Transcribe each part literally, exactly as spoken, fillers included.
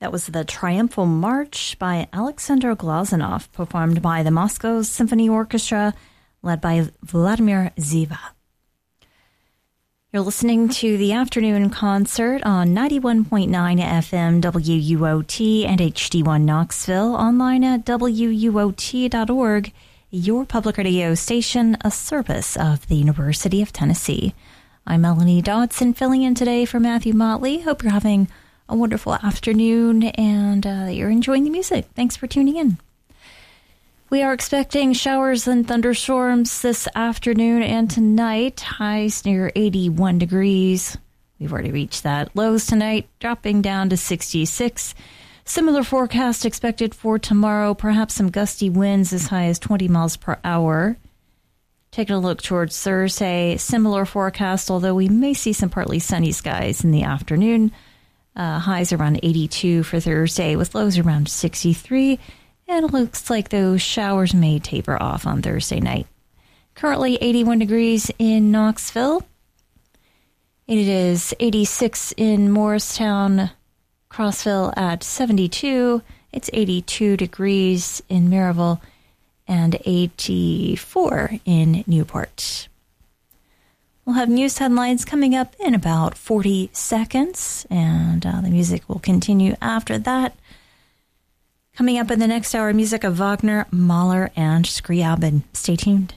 That was the Triumphal March by Alexander Glazunov, performed by the Moscow Symphony Orchestra, led by Vladimir Ziva. You're listening to the afternoon concert on ninety-one point nine F M W U O T and H D one Knoxville, online at W U O T dot org, your public radio station, a service of the University of Tennessee. I'm Melanie Dodson, filling in today for Matthew Motley. Hope you're having a wonderful afternoon and uh, you're enjoying the music. Thanks for tuning in. We are expecting showers and thunderstorms this afternoon and tonight. Highs near eighty-one degrees. We've already reached that. Lows tonight dropping down to sixty-six. Similar forecast expected for tomorrow. Perhaps some gusty winds as high as twenty miles per hour. Taking a look towards Thursday, similar forecast, although we may see some partly sunny skies in the afternoon. Uh, highs around eighty-two for Thursday with lows around sixty-three. And it looks like those showers may taper off on Thursday night. Currently eighty-one degrees in Knoxville. It is eighty-six in Morristown, Crossville at seventy-two. It's eighty-two degrees in Maryville and eighty-four in Newport. We'll have news headlines coming up in about forty seconds, and uh, the music will continue after that. Coming up in the next hour, music of Wagner, Mahler, and Scriabin. Stay tuned.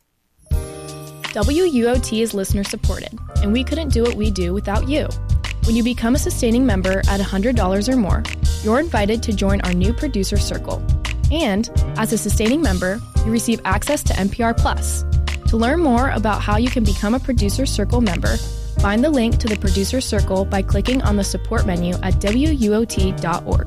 W U O T is listener supported, and we couldn't do what we do without you. When you become a sustaining member at one hundred dollars or more, you're invited to join our new producer circle. And as a sustaining member, you receive access to N P R Plus. To learn more about how you can become a Producer Circle member, find the link to the Producer Circle by clicking on the support menu at W U O T dot org.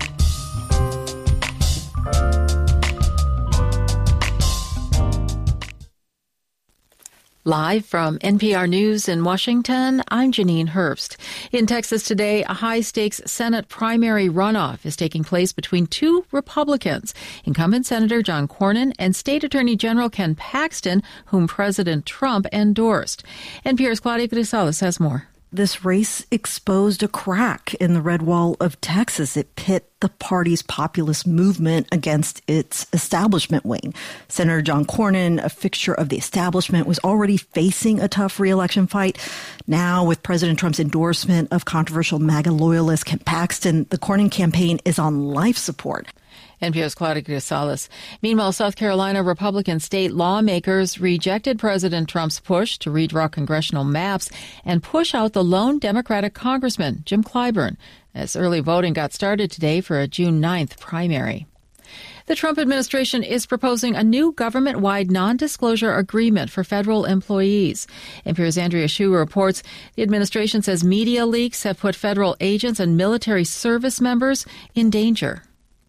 Live from N P R News in Washington, I'm Janine Herbst. In Texas today, a high-stakes Senate primary runoff is taking place between two Republicans, incumbent Senator John Cornyn and State Attorney General Ken Paxton, whom President Trump endorsed. N P R's Claudia Grisales has more. This race exposed a crack in the red wall of Texas. It pit the party's populist movement against its establishment wing. Senator John Cornyn, a fixture of the establishment, was already facing a tough re-election fight. Now, with President Trump's endorsement of controversial MAGA loyalist Ken Paxton, the Cornyn campaign is on life support. N P R's Claudia Grisales. Meanwhile, South Carolina Republican state lawmakers rejected President Trump's push to redraw congressional maps and push out the lone Democratic congressman, Jim Clyburn, as early voting got started today for a June ninth primary. The Trump administration is proposing a new government-wide non-disclosure agreement for federal employees. N P R's Andrea Hsu reports the administration says media leaks have put federal agents and military service members in danger.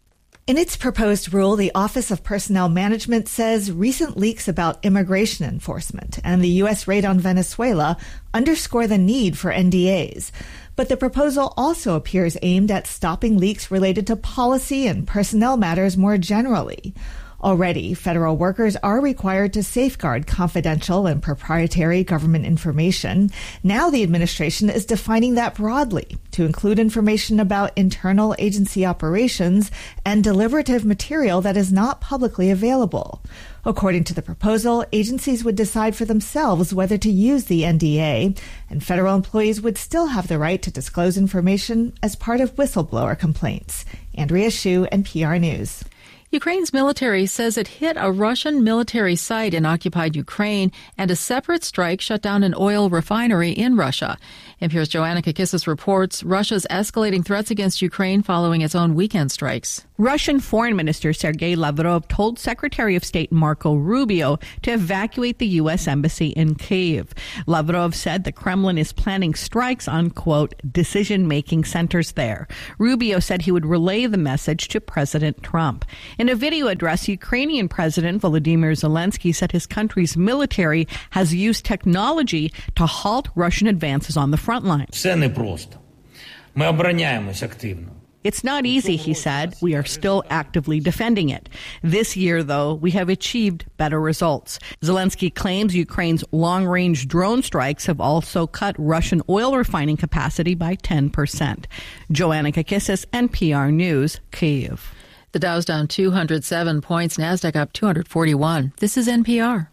In its proposed rule, the Office of Personnel Management says recent leaks about immigration enforcement and the U S raid on Venezuela underscore the need for N D As. But the proposal also appears aimed at stopping leaks related to policy and personnel matters more generally. Already, federal workers are required to safeguard confidential and proprietary government information. Now the administration is defining that broadly to include information about internal agency operations and deliberative material that is not publicly available. According to the proposal, agencies would decide for themselves whether to use the N D A, and federal employees would still have the right to disclose information as part of whistleblower complaints. Andrea Hsu, N P R News. Ukraine's military says it hit a Russian military site in occupied Ukraine, and a separate strike shut down an oil refinery in Russia. N P R's Joanna Kakissis reports Russia's escalating threats against Ukraine following its own weekend strikes. Russian Foreign Minister Sergei Lavrov told Secretary of State Marco Rubio to evacuate the U S embassy in Kyiv. Lavrov said the Kremlin is planning strikes on, quote, decision-making centers there. Rubio said he would relay the message to President Trump. In a video address, Ukrainian President Volodymyr Zelensky said his country's military has used technology to halt Russian advances on the front line. Все непросто. Ми обороняємось активно. It's not easy, he said. We are still actively defending it. This year, though, we have achieved better results. Zelensky claims Ukraine's long-range drone strikes have also cut Russian oil refining capacity by ten percent. Joanna Kakissis, N P R News, Kyiv. The Dow's down two hundred seven points, NASDAQ up two hundred forty-one. This is N P R.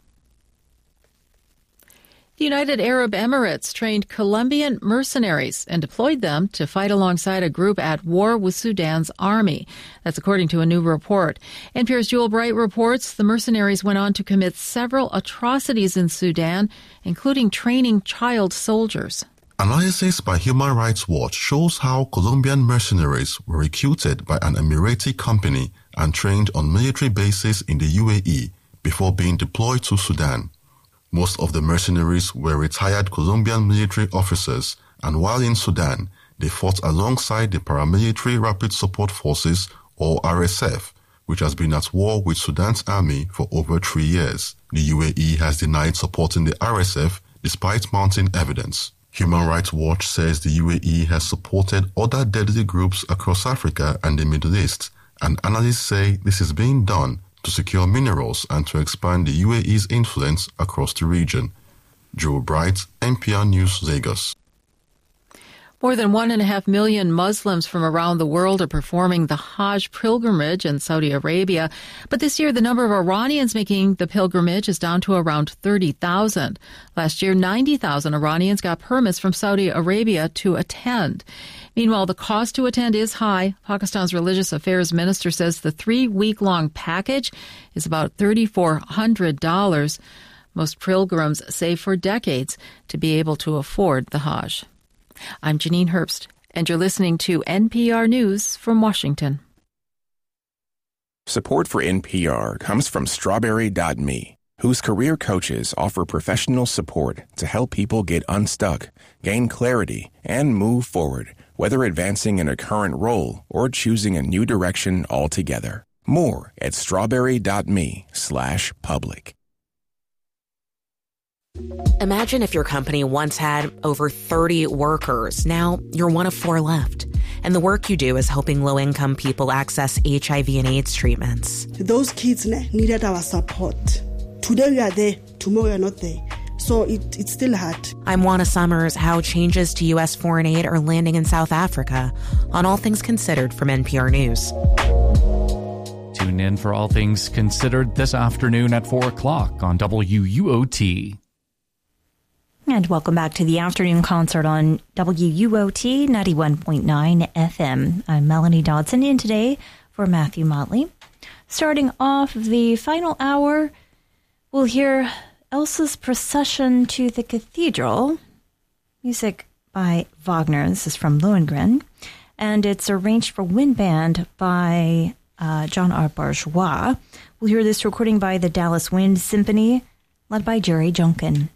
The United Arab Emirates trained Colombian mercenaries and deployed them to fight alongside a group at war with Sudan's army. That's according to a new report. N P R's Jewel Bright reports the mercenaries went on to commit several atrocities in Sudan, including training child soldiers. Analysis by Human Rights Watch shows how Colombian mercenaries were recruited by an Emirati company and trained on military bases in the U A E before being deployed to Sudan. Most of the mercenaries were retired Colombian military officers, and while in Sudan, they fought alongside the Paramilitary Rapid Support Forces, or R S F, which has been at war with Sudan's army for over three years. The U A E has denied supporting the R S F despite mounting evidence. Human Rights Watch says the U A E has supported other deadly groups across Africa and the Middle East, and analysts say this is being done to secure minerals and to expand the U A E's influence across the region. Joe Bright, N P R News, Lagos. More than one and a half million Muslims from around the world are performing the Hajj pilgrimage in Saudi Arabia. But this year, the number of Iranians making the pilgrimage is down to around thirty thousand. Last year, ninety thousand Iranians got permits from Saudi Arabia to attend. Meanwhile, the cost to attend is high. Pakistan's religious affairs minister says the three-week-long package is about three thousand four hundred dollars. Most pilgrims save for decades to be able to afford the Hajj. I'm Janine Herbst, and you're listening to N P R News from Washington. Support for N P R comes from Strawberry dot me, whose career coaches offer professional support to help people get unstuck, gain clarity, and move forward, whether advancing in a current role or choosing a new direction altogether. More at strawberry dot me slash public. Imagine if your company once had over thirty workers. Now you're one of four left. And the work you do is helping low-income people access H I V and AIDS treatments. Those kids needed our support. Today we are there, tomorrow we are not there. So it, it's still hard. I'm Juana Summers. How changes to U S foreign aid are landing in South Africa on All Things Considered from N P R News. Tune in for All Things Considered this afternoon at four o'clock on W U O T. And welcome back to the afternoon concert on W U O T ninety-one point nine F M. I'm Melanie Dodson, in today for Matthew Motley. Starting off the final hour, we'll hear Elsa's Procession to the Cathedral, music by Wagner. This is from Lohengrin, and it's arranged for wind band by uh, John R. Bourgeois. We'll hear this recording by the Dallas Wind Symphony, led by Jerry Junkin.